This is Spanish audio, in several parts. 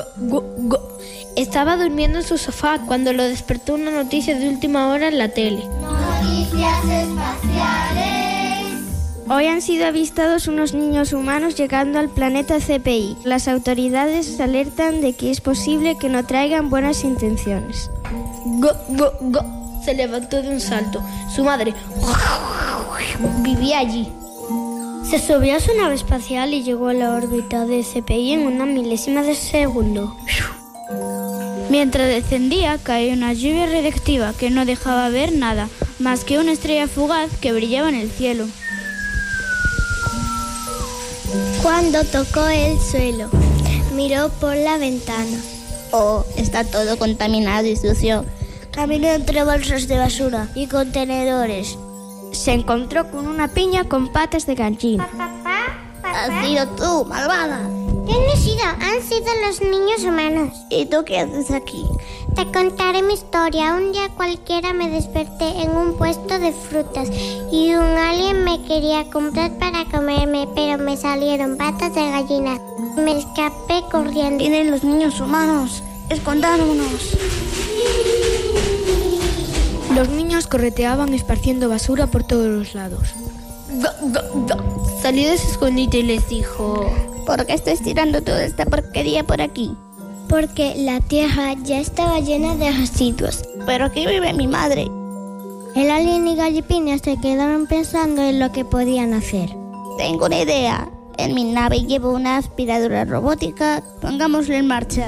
Estaba durmiendo en su sofá cuando lo despertó una noticia de última hora en la tele. Noticias espaciales. Hoy han sido avistados unos niños humanos llegando al planeta CPI. Las autoridades alertan de que es posible que no traigan buenas intenciones. Se levantó de un salto. Su madre vivía allí. Se subió a su nave espacial y llegó a la órbita de CPI en una milésima de segundo. Mientras descendía, cayó una lluvia radiactiva que no dejaba ver nada, más que una estrella fugaz que brillaba en el cielo. Cuando tocó el suelo, miró por la ventana. Oh, está todo contaminado y sucio. Caminó entre bolsas de basura y contenedores. Se encontró con una piña con patas de gallina. Has sido tú, malvada. Yo no he sido, han sido los niños humanos. ¿Y tú qué haces aquí? Te contaré mi historia. Un día cualquiera me desperté en un puesto de frutas y un alien me quería comprar para comerme, pero me salieron patas de gallina. Me escapé corriendo. Vienen los niños humanos. Escondámonos. Los niños correteaban esparciendo basura por todos los lados. Salió de su escondite y les dijo: ¿Por qué estáis tirando toda esta porquería por aquí? Porque la tierra ya estaba llena de residuos. ¿Pero aquí vive mi madre? El alien y Gallipina se quedaron pensando en lo que podían hacer. Tengo una idea. En mi nave llevo una aspiradora robótica. Pongámosla en marcha.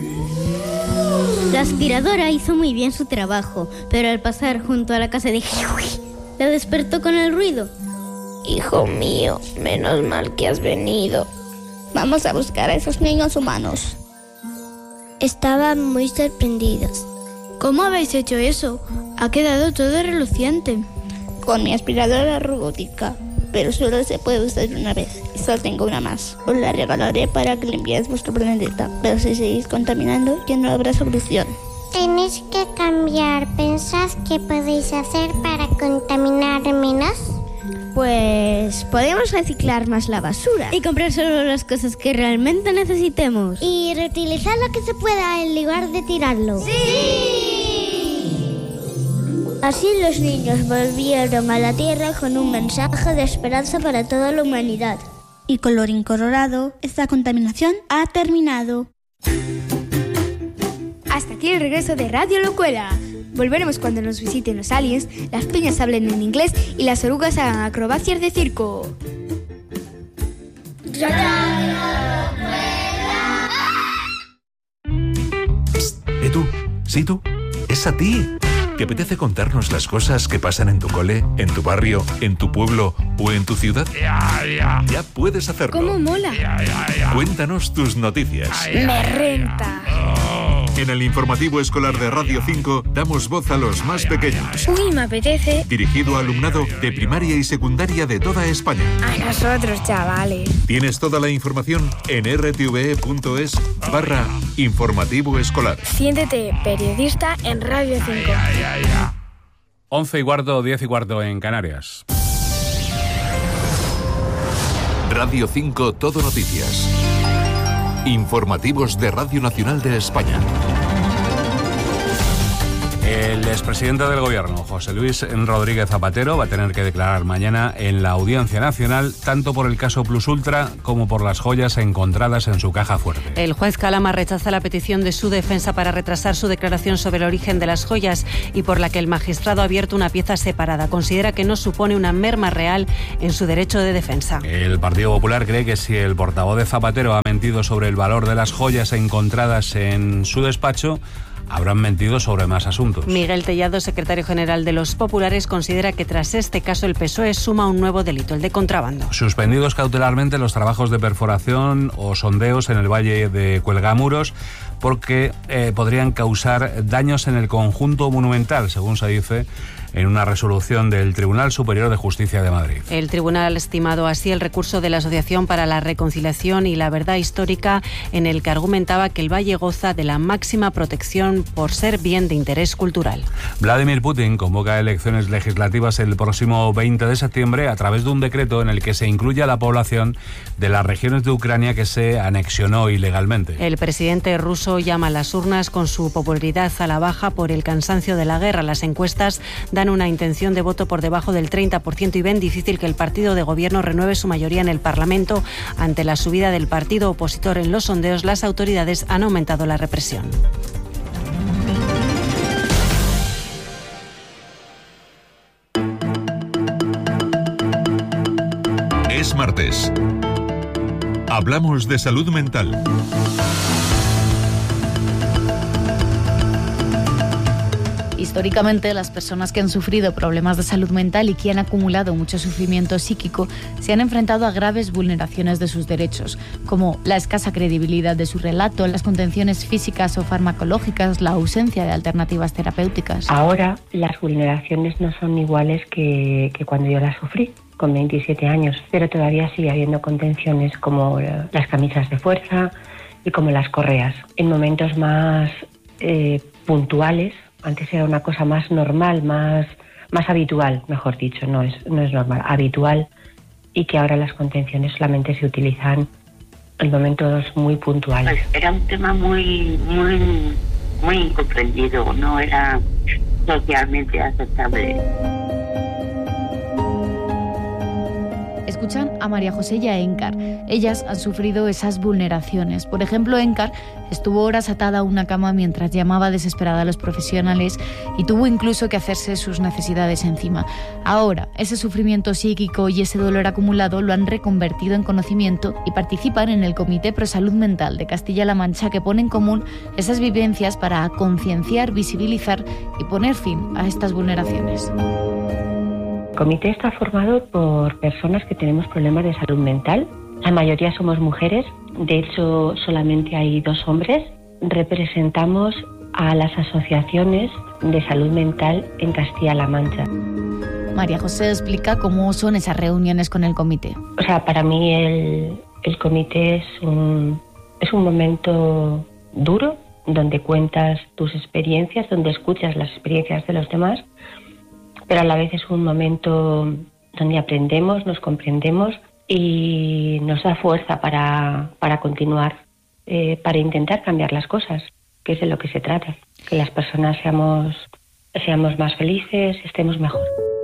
La aspiradora hizo muy bien su trabajo, pero al pasar junto a la casa de Huey, la despertó con el ruido. Hijo mío, menos mal que has venido. Vamos a buscar a esos niños humanos. Estaban muy sorprendidos. ¿Cómo habéis hecho eso? Ha quedado todo reluciente. Con mi aspiradora robótica, pero solo se puede usar una vez. Y solo tengo una más. Os la regalaré para que limpiéis vuestro planeta. Pero si seguís contaminando, ya no habrá solución. Tenéis que cambiar. ¿Pensad qué podéis hacer para contaminar menos? Pues podemos reciclar más la basura. Y comprar solo las cosas que realmente necesitemos. Y reutilizar lo que se pueda en lugar de tirarlo. ¡Sí! Así los niños volvieron a la Tierra con un mensaje de esperanza para toda la humanidad. Y colorín colorado, esta contaminación ha terminado. Hasta aquí el regreso de Radio Locuela. Volveremos cuando nos visiten los aliens, las piñas hablen en inglés y las orugas hagan acrobacias de circo. Tú, sí tú, es a ti. ¿Te apetece contarnos las cosas que pasan en tu cole, en tu barrio, en tu pueblo o en tu ciudad? Ya puedes hacerlo. ¿Cómo mola? Cuéntanos tus noticias. Me renta. En el informativo escolar de Radio 5 damos voz a los más pequeños. Uy, me apetece. Dirigido a alumnado de primaria y secundaria de toda España. A nosotros, chavales. Tienes toda la información en rtve.es/informativo escolar. Siéntete periodista en Radio 5. 11:15, 10:15 en Canarias. Radio 5 Todo Noticias. Informativos de Radio Nacional de España. El expresidente del Gobierno, José Luis Rodríguez Zapatero, va a tener que declarar mañana en la Audiencia Nacional tanto por el caso Plus Ultra como por las joyas encontradas en su caja fuerte. El juez Calama rechaza la petición de su defensa para retrasar su declaración sobre el origen de las joyas y por la que el magistrado ha abierto una pieza separada. Considera que no supone una merma real en su derecho de defensa. El Partido Popular cree que si el portavoz de Zapatero ha mentido sobre el valor de las joyas encontradas en su despacho, habrán mentido sobre más asuntos. Miguel Tellado, secretario general de los Populares, considera que tras este caso el PSOE suma un nuevo delito, el de contrabando. Suspendidos cautelarmente los trabajos de perforación o sondeos en el valle de Cuelgamuros porque podrían causar daños en el conjunto monumental, según se dice en una resolución del Tribunal Superior de Justicia de Madrid. El tribunal ha estimado así el recurso de la Asociación para la Reconciliación y la Verdad Histórica, en el que argumentaba que el valle goza de la máxima protección por ser bien de interés cultural. Vladimir Putin convoca elecciones legislativas el próximo 20 de septiembre a través de un decreto en el que se incluye a la población de las regiones de Ucrania que se anexionó ilegalmente. El presidente ruso llama a las urnas con su popularidad a la baja por el cansancio de la guerra. Las encuestas dan una intención de voto por debajo del 30% y ven difícil que el partido de gobierno renueve su mayoría en el Parlamento. Ante la subida del partido opositor en los sondeos, las autoridades han aumentado la represión. Es martes. Hablamos de salud mental. Históricamente, las personas que han sufrido problemas de salud mental y que han acumulado mucho sufrimiento psíquico se han enfrentado a graves vulneraciones de sus derechos, como la escasa credibilidad de su relato, las contenciones físicas o farmacológicas, la ausencia de alternativas terapéuticas. Ahora las vulneraciones no son iguales que cuando yo las sufrí, con 27 años, pero todavía sigue habiendo contenciones como las camisas de fuerza y como las correas. En momentos más puntuales, antes era una cosa más normal, más habitual, mejor dicho, no es normal, habitual, y que ahora las contenciones solamente se utilizan en momentos muy puntuales. Pues era un tema muy incomprendido, no era socialmente aceptable. Escuchan a María José y a Éncar. Ellas han sufrido esas vulneraciones. Por ejemplo, Éncar estuvo horas atada a una cama mientras llamaba desesperada a los profesionales y tuvo incluso que hacerse sus necesidades encima. Ahora, ese sufrimiento psíquico y ese dolor acumulado lo han reconvertido en conocimiento y participan en el Comité Pro Salud Mental de Castilla-La Mancha, que pone en común esas vivencias para concienciar, visibilizar y poner fin a estas vulneraciones. El comité está formado por personas que tenemos problemas de salud mental. La mayoría somos mujeres, de hecho solamente hay 2 hombres. Representamos a las asociaciones de salud mental en Castilla-La Mancha. María José explica cómo son esas reuniones con el comité. O sea, para mí el comité es un momento duro, donde cuentas tus experiencias, donde escuchas las experiencias de los demás, pero a la vez es un momento donde aprendemos, nos comprendemos y nos da fuerza para continuar, para intentar cambiar las cosas, que es de lo que se trata, que las personas seamos más felices, estemos mejor.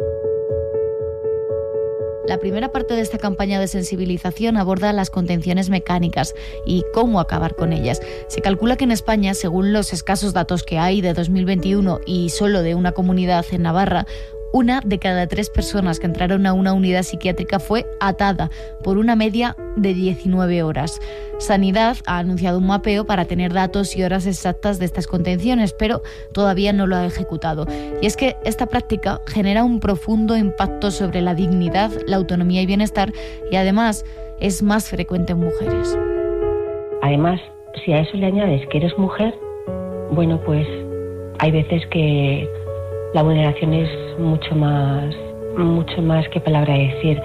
La primera parte de esta campaña de sensibilización aborda las contenciones mecánicas y cómo acabar con ellas. Se calcula que en España, según los escasos datos que hay de 2021 y solo de una comunidad en Navarra, 1 de cada 3 personas que entraron a una unidad psiquiátrica fue atada por una media de 19 horas. Sanidad ha anunciado un mapeo para tener datos y horas exactas de estas contenciones, pero todavía no lo ha ejecutado. Y es que esta práctica genera un profundo impacto sobre la dignidad, la autonomía y bienestar, y además es más frecuente en mujeres. Además, si a eso le añades que eres mujer, bueno, pues hay veces que la vulneración es mucho más que palabra decir,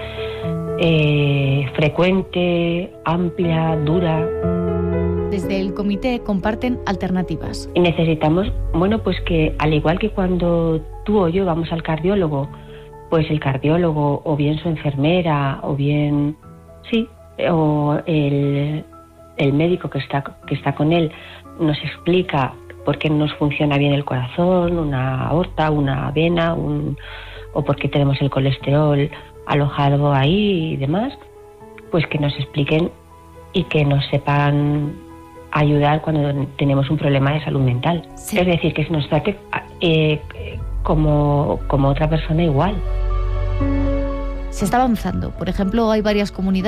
frecuente, amplia, dura. Desde el comité comparten alternativas. Y necesitamos, bueno, pues que al igual que cuando tú o yo vamos al cardiólogo, pues el cardiólogo o bien su enfermera o bien, sí, o el médico que está con él nos explica por qué no nos funciona bien el corazón, una aorta, una vena, o por qué tenemos el colesterol alojado ahí y demás, pues que nos expliquen y que nos sepan ayudar cuando tenemos un problema de salud mental. Sí. Es decir, que se nos trate como otra persona igual. Se está avanzando. Por ejemplo, hay varias comunidades